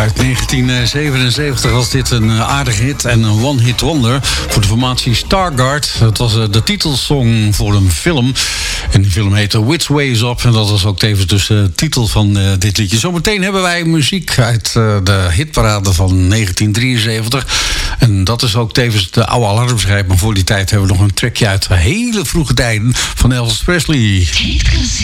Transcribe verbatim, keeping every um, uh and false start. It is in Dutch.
Uit negentien zevenenzeventig was dit een aardige hit en een one-hit wonder voor de formatie Stargard. Het was de titelsong voor een film. En die film heette Which Way Is Up. En dat was ook tevens dus de titel van uh, dit liedje. Zometeen hebben wij muziek uit uh, de hitparade van negentien drieënzeventig. En dat is ook tevens de oude alarmschrijf. Maar voor die tijd hebben we nog een trackje uit hele vroege tijden van Elvis Presley.